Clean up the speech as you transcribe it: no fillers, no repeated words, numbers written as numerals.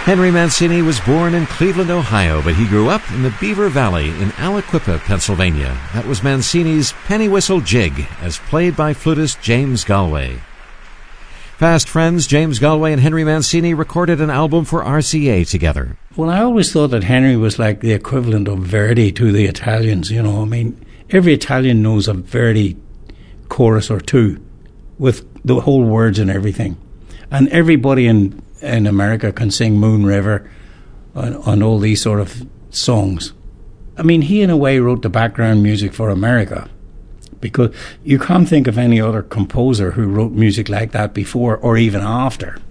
Henry Mancini was born in Cleveland, Ohio, but he grew up in the Beaver Valley in Aliquippa, Pennsylvania. That was Mancini's Penny Whistle Jig, as played by flutist James Galway. Fast friends, James Galway and Henry Mancini recorded an album for RCA together. Well, I always thought that Henry was like the equivalent of Verdi to the Italians, you know. I mean, every Italian knows a Verdi chorus or two with the whole words and everything. And everybody in America can sing Moon River on all these sort of songs. I mean, he in a way wrote the background music for America, because you can't think of any other composer who wrote music like that before or even after.